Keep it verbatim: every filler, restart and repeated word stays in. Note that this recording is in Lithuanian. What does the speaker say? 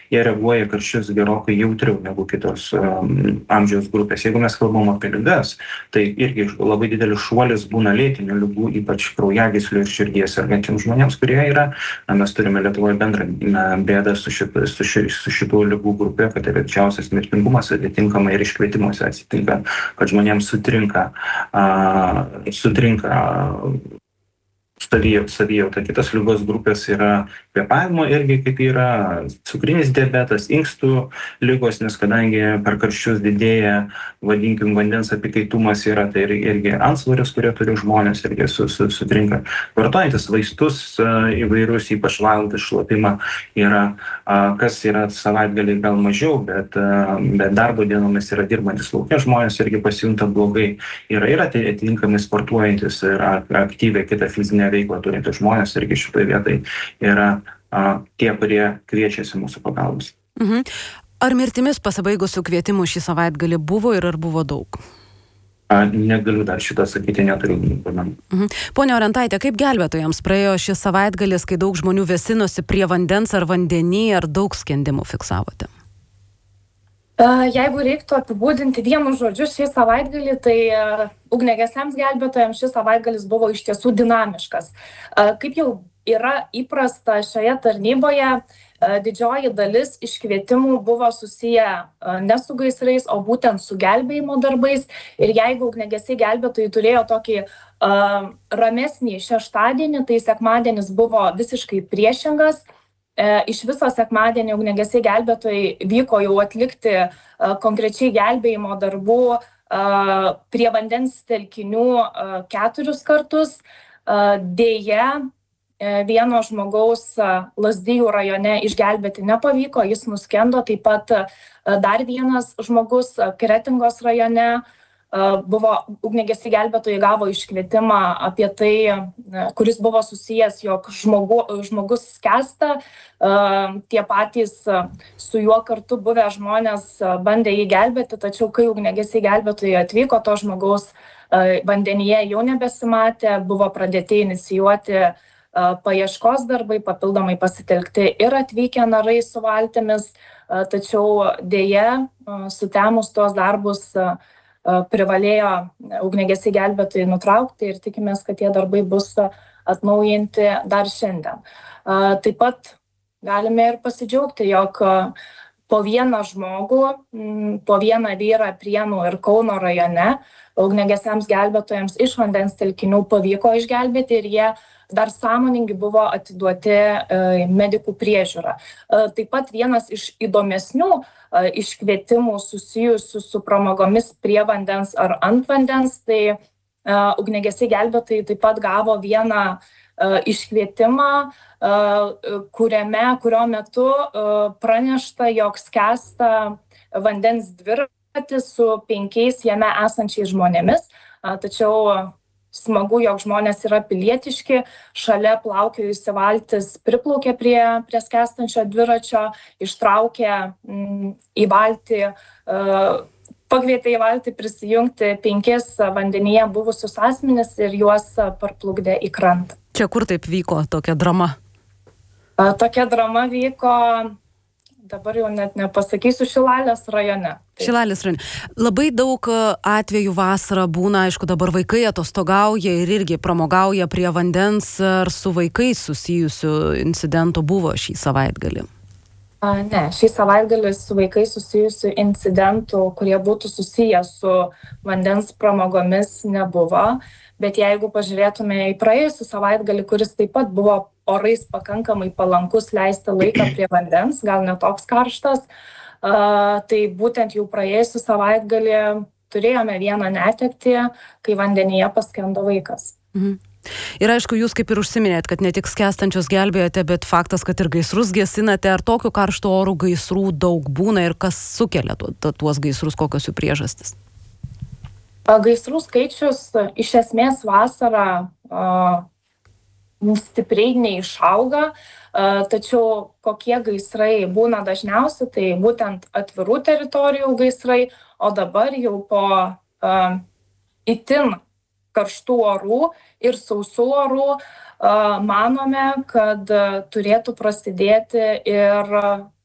jie reaguoja karščius gerokai jautriau negu kitos um, amžiaus grupės. Jeigu mes kalbam apie ligas, tai irgi labai didelis šuolis būna lėtinių ligų, ypač kraujagyslių ir širdies sergantiems žmonėms, kurie yra. Na, mes turime Lietuvoje bendrą na, bėdą su, šit, su, ši, su šitų ligų grupė, kad yra didžiausias mirtingumas, atitinkamai ir iškvietimuose atsitinka, kad žmonėms sutrinka, a, sutrinka savijauta. Kitos lygos grupės yra kvėpavimo irgi, kaip yra cukrinis diabetas, inkstų lygos, nes kadangi per karščius didėja, vadinkim, vandens apykaitumas yra, tai irgi antsvoris, kurie turi žmonės, irgi su, su, sutrinka. Vartojantis vaistus įvairius, ypač valantį šlapimą, yra, kas yra savaitgalį gal mažiau, bet, bet darbo dienomis yra dirbantis laukia žmonės, irgi pasijunta blogai. Yra, yra atitinkami sportuojantis ir aktyviai kitą fizinę veiklą turintys žmonės, irgi šitoje vietoje yra a, tie, kurie kviečiasi mūsų pagalbos. Mhm. Ar mirtimis pasibaigusių kvietimų šį savaitgalį buvo ir ar buvo daug? A, negaliu dar šitą sakyti, neturiu duomenų. Mhm. Pone Orentaite, kaip gelbėtojams praėjo šis savaitgalis, kai daug žmonių vėsinosi prie vandens ar vandenį, ar daug skendimų fiksavote? Jeigu reiktų apibūdinti vienu žodžiu šį savaitgalį, tai ugniagesiams gelbėtojams šis savaitgalis buvo iš tiesų dinamiškas. Kaip jau yra įprasta šioje tarnyboje, didžioji dalis iškvietimų buvo susiję ne su gaisrais, o būtent su gelbėjimo darbais. Ir jeigu ugniagesiai gelbėtojai turėjo tokį uh, ramesnį šeštadienį, tai sekmadienis buvo visiškai priešingas. Iš viso sekmadienį ugniagesiai gelbėtojai vyko jau atlikti uh, konkrečiai gelbėjimo darbų uh, prie vandens telkinių uh, keturius kartus. Uh, Deja, uh, vieno žmogaus uh, Lazdijų rajone išgelbėti nepavyko, jis nuskendo. Taip pat uh, dar vienas žmogus uh, Kretingos rajone buvo, ugniagesiai gelbėtojai gavo iškvietimą apie tai, kuris buvo susijęs, jog žmogu, žmogus skęsta. Tie patys su juo kartu buvę žmonės bandė jį gelbėti, tačiau kai ugniagesiai gelbėtojai atvyko, to žmogaus vandenyje jau nebesimatė, buvo pradėti inicijuoti paieškos darbai, papildomai pasitelkti ir atvykę narai su valtimis, tačiau dėja sutemus tuos darbus privalėjo ugniagesiai gelbėtojai nutraukti ir tikimės, kad tie darbai bus atnaujinti dar šiandien. Taip pat galime ir pasidžiaugti, jog po vieną žmogų, po vieną vyrą Prienų ir Kauno rajone ugniagesiams gelbėtojams iš vandens telkinių pavyko išgelbėti ir jie dar sąmoningi buvo atiduoti medikų priežiūrą. Taip pat vienas iš įdomesnių iškvietimų susijusių su pramogomis prie vandens ar ant vandens, tai uh, ugniagesiai gelbėtojai taip pat gavo vieną uh, iškvietimą, uh, kuriame, kurio metu uh, pranešta, jog skęsta vandens dviratis su penkiais jame esančiais žmonėmis, uh, tačiau smagu, jog žmonės yra pilietiški, šalia plaukiojusi valtis priplaukė prie, prie skęstančio dviračio, ištraukė mm, į valtį, uh, pakvietė į valtį prisijungti penkis vandenyje buvusius asmenis ir juos parplukdė į krantą. Čia kur taip vyko tokia drama? Uh, tokia drama vyko, dabar jau net nepasakysiu, Šilalės rajone. Šilalės rajone. Labai daug atvejų vasarą būna, aišku, dabar vaikai atostogauja ir irgi pramogauja prie vandens. Ar su vaikais susijusių incidentų buvo šį savaitgalį? A, ne, šį savaitgalį su vaikais susijusių incidentų, kurie būtų susiję su vandens pramogomis, nebuvo. Bet jeigu pažiūrėtume į praėjusią savaitgalį, kuris taip pat buvo orais pakankamai palankus leisti laiką prie vandens, gal ne toks karštas, uh, tai būtent jau praėjusią savaitgalį turėjome vieną netektį, kai vandenyje paskendo vaikas. Mhm. Ir aišku, jūs kaip ir užsiminėt, kad ne tik skęstančius gelbėjate, bet faktas, kad ir gaisrus gesinate. Ar tokiu karštu oru gaisrų daug būna ir kas sukelia tu, tu, tuos gaisrus, kokios jų priežastys? Gaisrų skaičius iš esmės vasarą uh, stipriai neišauga, uh, tačiau kokie gaisrai būna dažniausiai, tai būtent atvirų teritorijų gaisrai, o dabar jau po uh, itin karštų orų ir sausų orų uh, manome, kad uh, turėtų prasidėti ir